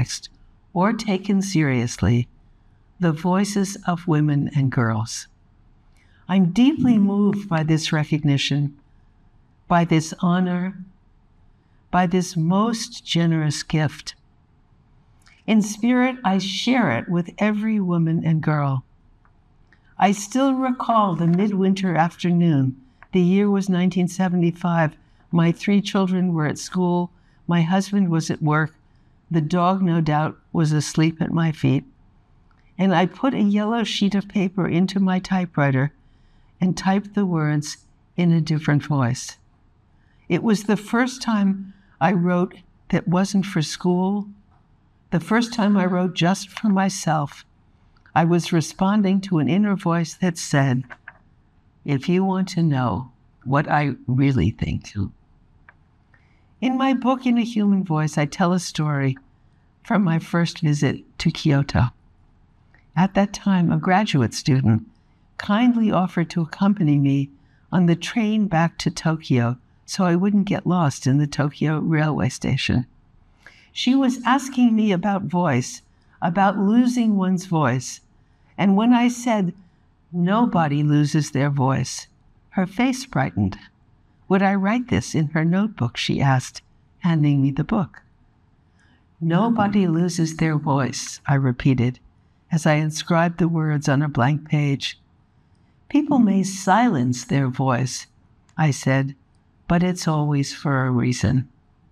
context or taken seriously, the voices of women and girls. I'm deeply moved by this recognition, by this honor, by this most generous gift. In spirit, I share it with every woman and girl. I still recall the midwinter afternoon. The year was 1975. My 3 children were at school. My husband was at work. The dog, no doubt, was asleep at my feet. And I put a yellow sheet of paper into my typewriter and typed the words in a different voice. It was the first time I wrote that wasn't for school, the first time I wrote just for myself. I was responding to an inner voice that said, if you want to know what I really think. In my book, In a Human Voice, I tell a story from my first visit to Kyoto. At that time, a graduate student kindly offered to accompany me on the train back to Tokyo so I wouldn't get lost in the Tokyo railway station. She was asking me about voice, about losing one's voice. And when I said, nobody loses their voice, her face brightened. Would I write this in her notebook, she asked, handing me the book. Nobody loses their voice, I repeated, as I inscribed the words on a blank page. People may silence their voice, I said, but it's always for a reason.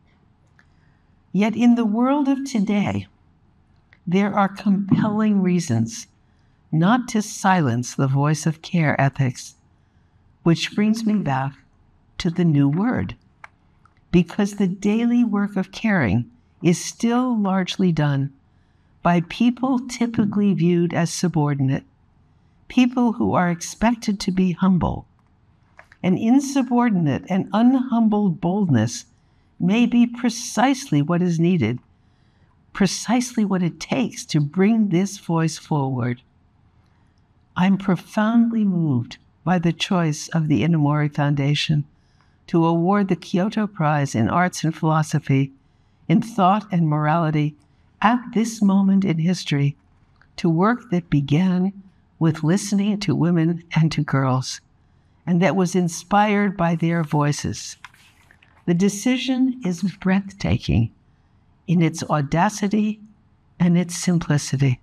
Yet in the world of today, there are compelling reasons not to silence the voice of care ethics, which brings me back to the new word, because the daily work of caring is still largely done by people typically viewed as subordinate, people who are expected to be humble. An insubordinate and unhumbled boldness may be precisely what is needed, precisely what it takes to bring this voice forward. I'm profoundly moved by the choice of the Inamori Foundation to award the Kyoto Prize in Arts and Philosophy, in Thought and Morality, at this moment in history, to work that began with listening to women and to girls, and that was inspired by their voices. The decision is breathtaking in its audacity and its simplicity.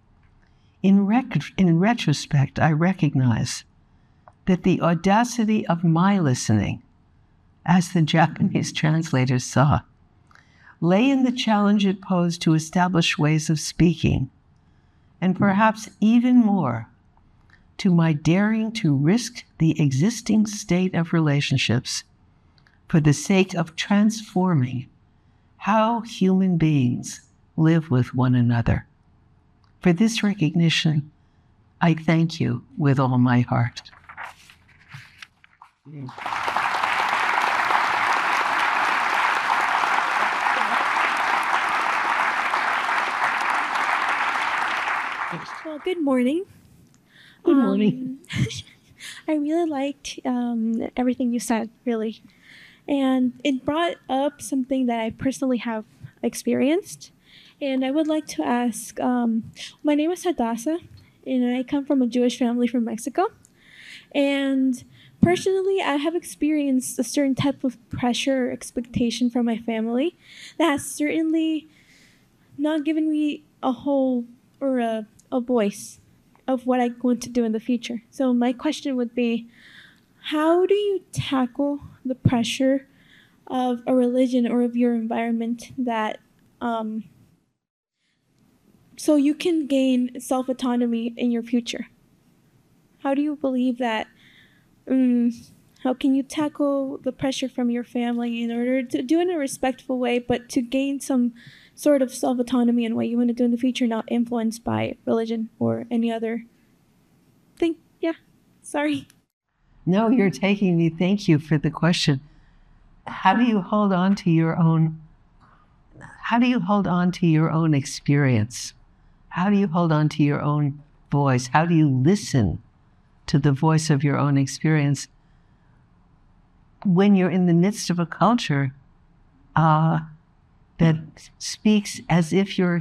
In retrospect, I recognize that the audacity of my listening, as the Japanese translators saw, lay in the challenge it posed to establish ways of speaking, and perhaps even more, to my daring to risk the existing state of relationships for the sake of transforming how human beings live with one another. For this recognition, I thank you with all my heart. Well, good morning. Good morning. I really liked everything you said, really. And it brought up something that I personally have experienced. And I would like to ask, my name is Hadassah, and I come from a Jewish family from Mexico. And personally, I have experienced a certain type of pressure or expectation from my family that has certainly not given me a whole or a voice of what I want to do in the future. So my question would be, how do you tackle the pressure of a religion or of your environment that so you can gain self-autonomy in your future? How do you believe that, how can you tackle the pressure from your family in order to do it in a respectful way, but to gain some sort of self-autonomy in what you want to do in the future, not influenced by religion or any other thing? Yeah, sorry. No, you're taking me. Thank you for the question. How do you hold on to your own experience? How do you hold on to your own voice? How do you listen to the voice of your own experience when you're in the midst of a culture that speaks as if you're